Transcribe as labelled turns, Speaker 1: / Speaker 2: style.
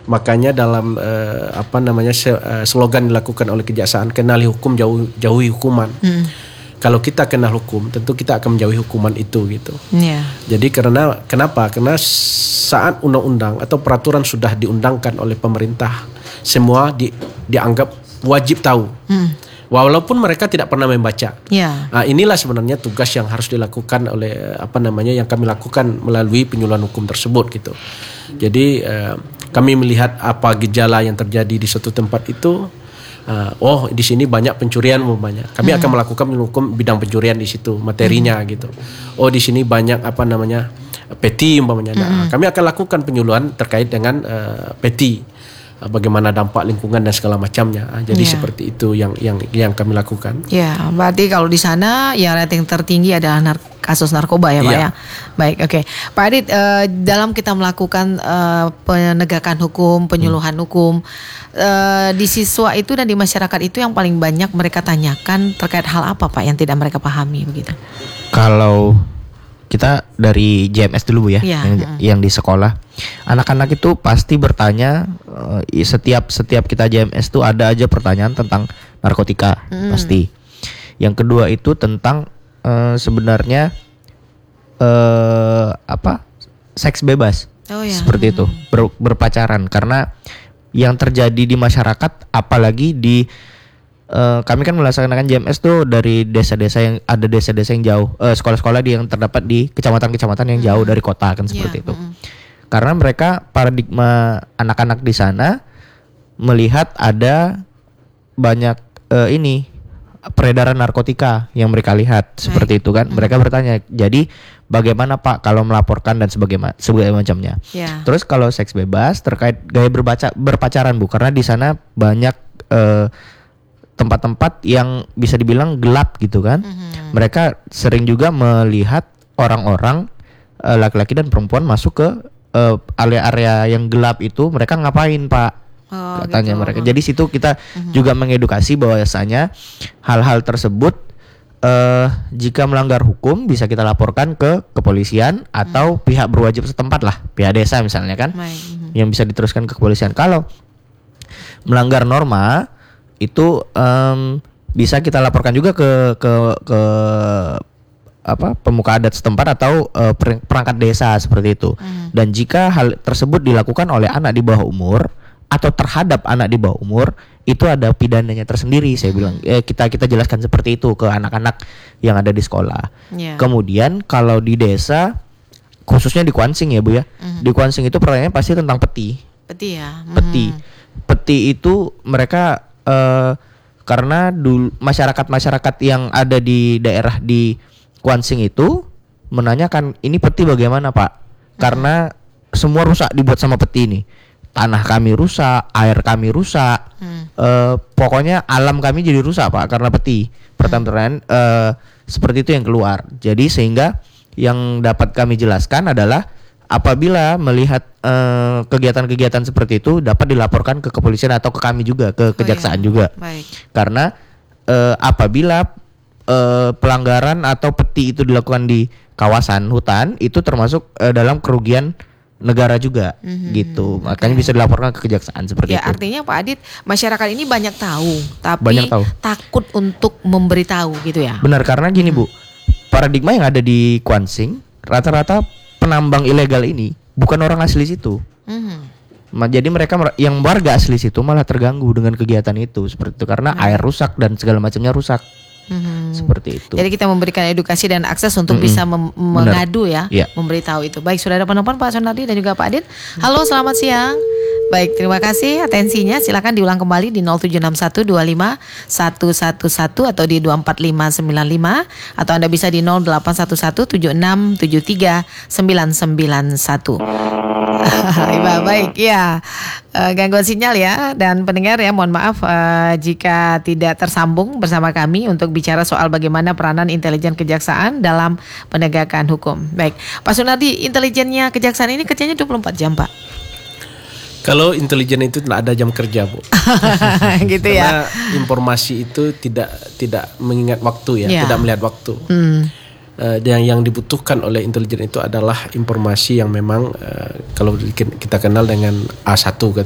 Speaker 1: Makanya dalam slogan dilakukan oleh kejaksaan, kenali hukum, jauhi hukuman. Kalau kita kenal hukum, tentu kita akan menjauhi hukuman itu gitu. Jadi kenapa? Karena saat undang-undang atau peraturan sudah diundangkan oleh pemerintah, semua dianggap wajib tahu. Walaupun mereka tidak pernah membaca. Nah, inilah sebenarnya tugas yang harus dilakukan oleh yang kami lakukan melalui penyuluhan hukum tersebut gitu. Jadi kami melihat apa gejala yang terjadi di suatu tempat itu. Di sini banyak pencurian umpamanya. Kami akan melakukan penyuluhan hukum bidang pencurian di situ, materinya gitu. Di sini banyak peti umpamanya. Kami akan lakukan penyuluhan terkait dengan peti. Bagaimana dampak lingkungan dan segala macamnya. Jadi seperti itu yang kami lakukan.
Speaker 2: Ya, berarti kalau di sana ya rating tertinggi adalah kasus narkoba ya Pak ya. Baik, oke. Pak Adit, dalam kita melakukan penegakan hukum, penyuluhan hukum, di siswa itu dan di masyarakat itu yang paling banyak mereka tanyakan terkait hal apa Pak yang tidak mereka pahami begitu?
Speaker 3: Kalau kita dari JMS dulu Bu ya, yang di sekolah. Anak-anak itu pasti bertanya, setiap kita JMS itu ada aja pertanyaan tentang narkotika pasti. Yang kedua itu tentang sebenarnya seks bebas, seperti itu, berpacaran. Karena yang terjadi di masyarakat, apalagi di kami kan melaksanakan JMS tuh dari desa-desa yang jauh, sekolah-sekolah yang terdapat di kecamatan-kecamatan yang jauh dari kota kan seperti itu. Karena mereka paradigma anak-anak di sana melihat ada banyak peredaran narkotika yang mereka lihat seperti itu kan. Mereka bertanya, jadi bagaimana Pak kalau melaporkan dan sebagainya macamnya. Terus kalau seks bebas terkait gaya berpacaran Bu, karena di sana banyak tempat-tempat yang bisa dibilang gelap gitu kan. Mereka sering juga melihat orang-orang laki-laki dan perempuan masuk ke area-area yang gelap itu. Mereka ngapain Pak? Katanya gitu. Mereka. Jadi situ kita juga mengedukasi bahwasanya hal-hal tersebut jika melanggar hukum bisa kita laporkan ke kepolisian atau pihak berwajib setempat lah, pihak desa misalnya kan, yang bisa diteruskan ke kepolisian. Kalau melanggar norma itu bisa kita laporkan juga ke pemuka adat setempat atau perangkat desa seperti itu. Dan jika hal tersebut dilakukan oleh anak di bawah umur atau terhadap anak di bawah umur, itu ada pidananya tersendiri. Saya bilang kita jelaskan seperti itu ke anak-anak yang ada di sekolah. Kemudian kalau di desa, khususnya di Kuansing ya Bu ya, di Kuansing itu pertanyaannya pasti tentang peti. Peti itu mereka karena dulu masyarakat yang ada di daerah di Kuansing itu menanyakan, ini peti bagaimana Pak? Karena semua rusak dibuat sama peti ini. Tanah kami rusak, air kami rusak, pokoknya alam kami jadi rusak Pak karena peti. Pertanyaan seperti itu yang keluar. Jadi sehingga yang dapat kami jelaskan adalah apabila melihat kegiatan-kegiatan seperti itu dapat dilaporkan ke kepolisian atau ke kami juga, ke kejaksaan juga. Karena apabila pelanggaran atau peti itu dilakukan di kawasan hutan, itu termasuk dalam kerugian negara juga gitu. Makanya bisa dilaporkan ke kejaksaan seperti itu.
Speaker 2: Ya, artinya Pak Adit, masyarakat ini banyak tahu, tapi takut untuk memberitahu gitu ya.
Speaker 3: Benar, karena gini Bu, paradigma yang ada di Kuansing rata-rata penambang ilegal ini bukan orang asli situ. Jadi mereka yang warga asli situ malah terganggu dengan kegiatan itu seperti itu karena air rusak dan segala macamnya rusak. Seperti itu.
Speaker 2: Jadi kita memberikan edukasi dan akses untuk bisa mengadu ya, memberitahu itu. Baik, sudah ada penelpon Pak Sunardi dan juga Pak Adit. Halo, selamat siang. Baik, terima kasih atensinya. Silakan diulang kembali di 0761251111 atau di 24595 atau Anda bisa di 081176739991. Baik ya, gangguan sinyal ya, dan pendengar ya, mohon maaf jika tidak tersambung bersama kami untuk bicara soal bagaimana peranan intelijen kejaksaan dalam penegakan hukum. Baik, Pak Sunardi, intelijennya kejaksaan ini kerjanya 24 jam Pak?
Speaker 1: Kalau intelijen itu tidak ada jam kerja Bu.
Speaker 2: Gitu
Speaker 1: ya. Karena informasi itu tidak mengingat waktu ya, tidak melihat waktu. Yang dibutuhkan oleh intelijen itu adalah informasi yang memang kalau kita kenal dengan A1